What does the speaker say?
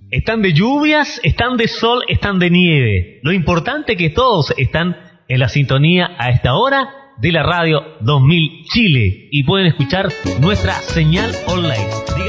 Están de lluvias, están de sol, están de nieve. Lo importante es que todos están en la sintonía a esta hora de la radio 2000 Chile y pueden escuchar nuestra señal online.